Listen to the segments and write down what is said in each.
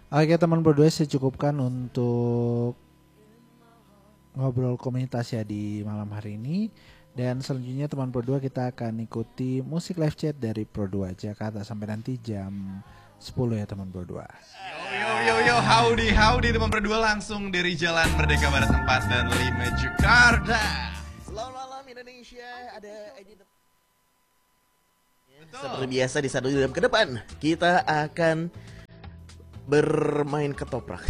Oke teman berdua, saya cukupkan untuk ngobrol komunitas ya di malam hari ini. Dan selanjutnya teman berdua kita akan ikuti musik live chat dari Pro2 Jakarta sampai nanti jam 10 ya teman berdua. Yo, howdy teman berdua, langsung dari Jalan Merdeka Barat 4 dan 5 Jakarta. Selamat malam Indonesia, ada Edi. Seperti biasa di 1 jam ke depan kita akan bermain ketoprak.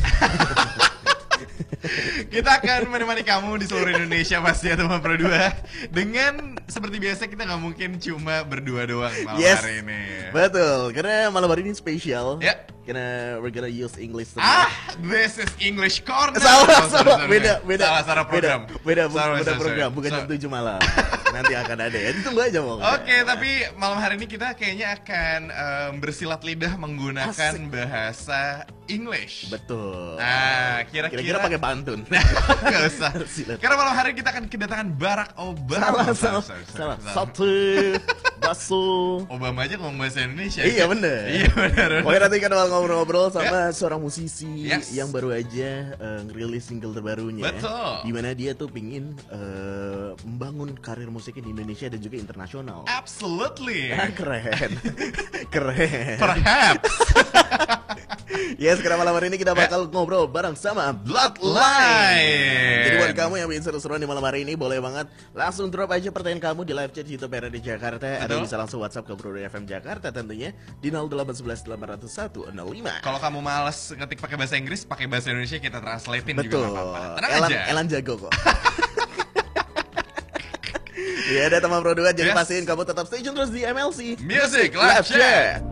Kita akan menemani kamu di seluruh Indonesia pasti ya teman berdua. Dengan seperti biasa kita nggak mungkin cuma berdua doang malam hari ini. Betul, karena malam hari ini spesial. Ya. Karena we're gonna use English. This is English Corner. Salah. Beda. Salah program. Beda program, bukan jam 7 malam. Nanti akan ada ya, ditunggu aja mau. Oke, tapi malam hari ini kita kayaknya akan bersilat lidah menggunakan bahasa English. Betul. Nah, kira-kira pakai pantun. Nggak usah. Karena malam hari kita akan kedatangan Barack Obama. Salah. Satu baso. Obama aja ngomong bahasa Indonesia. Iya bener. Pokoknya nanti kan bakal ngobrol-ngobrol sama seorang musisi yang baru aja ngerilis single terbarunya. Betul. Dimana dia tuh pingin membangun karir musiknya di Indonesia dan juga internasional. Absolutely. Keren. Perhaps. Yes, sekarang malam hari ini kita bakal ngobrol bareng sama Bloodline. Jadi buat kamu yang ingin seru-seruan di malam hari ini, boleh banget langsung drop aja pertanyaan kamu di live chat YouTube RRD Jakarta. Atau bisa langsung WhatsApp ke Bro FM Jakarta tentunya di 0811 801 05. Kalau kamu malas ngetik pakai bahasa Inggris, pakai bahasa Indonesia kita translatein juga Betul. nggak apa-apa. Tenang aja. Elan jago kok. Ya ada teman Pro 2, jadi pastiin kamu tetap stay tune terus di MLC Music Live Chat.